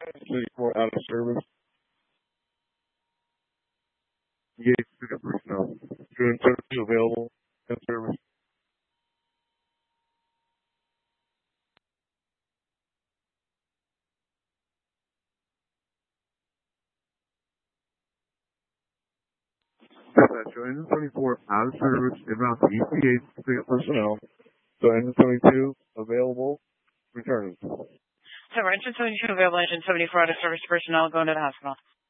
24 out of service. Engage pickup personnel. 232 available in service. Dispatch, show engine 24 out of service, inbound to ECH to pick up personnel. So engine 72 available, returning. So engine 72 available, engine 74 out of service personnel going to the hospital.